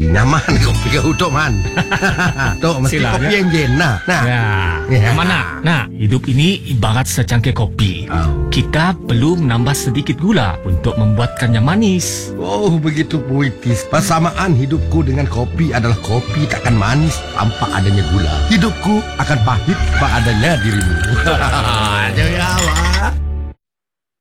nyaman kopi kau Tok Man. Tok mesti Sila, kopi ya? yang jen nah. Ya. Mana? Nah, hidup ini ibarat secangkir kopi. Kita perlu menambah sedikit gula untuk membuatkannya manis. Oh, begitu puitis. Persamaan hidupku dengan kopi adalah kopi takkan manis tanpa adanya gula. Hidupku akan pahit tanpa adanya dirimu. Jadi awak.